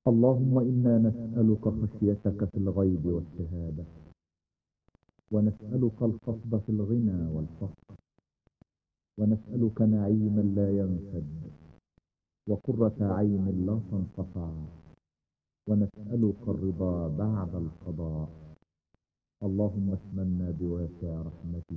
اللهم إنا نسألك خشيتك في الغيب والشهادة، ونسألك القصد في الغنى والفقر، ونسألك نعيما لا ينفد، وقرة عين لا تنقطع، ونسألك الرضا بعد القضاء. اللهم اشملنا بواسع رحمتك